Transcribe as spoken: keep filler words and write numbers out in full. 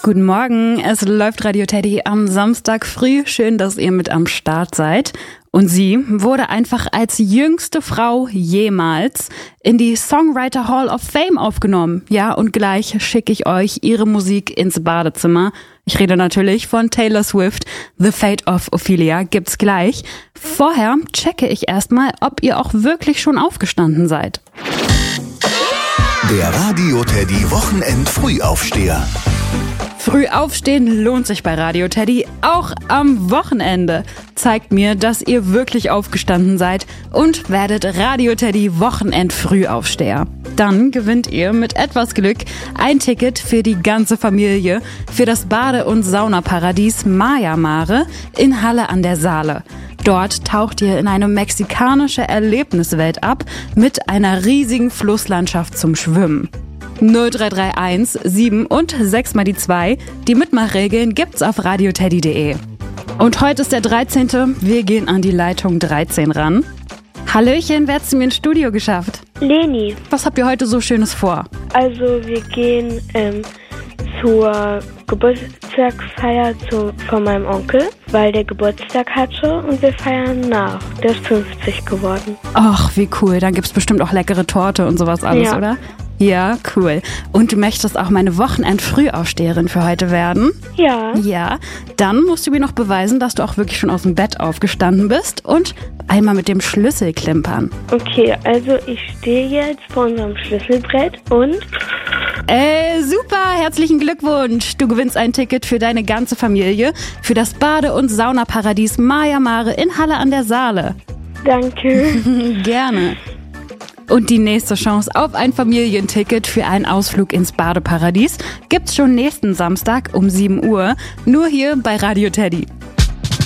Guten Morgen, es läuft Radio Teddy am Samstag früh. Schön, dass ihr mit am Start seid. Und sie wurde einfach als jüngste Frau jemals in die Songwriter Hall of Fame aufgenommen. Ja, und gleich schicke ich euch ihre Musik ins Badezimmer. Ich rede natürlich von Taylor Swift. The Fate of Ophelia gibt's gleich. Vorher checke ich erstmal, ob ihr auch wirklich schon aufgestanden seid. Der Radio Teddy Wochenend Frühaufsteher. Früh aufstehen lohnt sich bei Radio Teddy, auch am Wochenende. Zeigt mir, dass ihr wirklich aufgestanden seid und werdet Radio Teddy Wochenend Frühaufsteher. Dann gewinnt ihr mit etwas Glück ein Ticket für die ganze Familie für das Bade- und Saunaparadies Maya Mare in Halle an der Saale. Dort taucht ihr in eine mexikanische Erlebniswelt ab mit einer riesigen Flusslandschaft zum Schwimmen. null drei drei eins sieben und sechs mal die zwei. Die Mitmachregeln gibt's auf radioteddy punkt de. Und heute ist der dreizehnte Wir gehen an die Leitung dreizehn ran. Hallöchen, wer hat's mir ins Studio geschafft? Leni. Was habt ihr heute so Schönes vor? Also wir gehen ähm, zur Geburtstagsfeier zu, von meinem Onkel, weil der Geburtstag hatte und wir feiern nach. Der ist fünfzig geworden. Ach, wie cool. Dann gibt's bestimmt auch leckere Torte und sowas alles, Ja. oder? Ja, cool. Und du möchtest auch meine Wochenend-Frühaufsteherin für heute werden? Ja. Ja, dann musst du mir noch beweisen, dass du auch wirklich schon aus dem Bett aufgestanden bist und einmal mit dem Schlüssel klimpern. Okay, also ich stehe jetzt vor unserem Schlüsselbrett und... Äh, super, herzlichen Glückwunsch. Du gewinnst ein Ticket für deine ganze Familie für das Bade- und Saunaparadies Maya Mare in Halle an der Saale. Danke. Gerne. Und die nächste Chance auf ein Familienticket für einen Ausflug ins Badeparadies gibt's schon nächsten Samstag um sieben Uhr, nur hier bei Radio Teddy.